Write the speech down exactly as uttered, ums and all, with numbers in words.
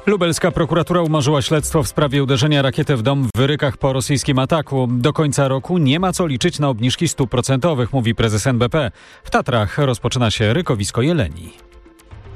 Lubelska prokuratura umorzyła śledztwo w sprawie uderzenia rakiety w dom w Wyrykach po rosyjskim ataku. Do końca roku nie ma co liczyć na obniżki stóp procentowych, mówi prezes N B P. W Tatrach rozpoczyna się rykowisko jeleni.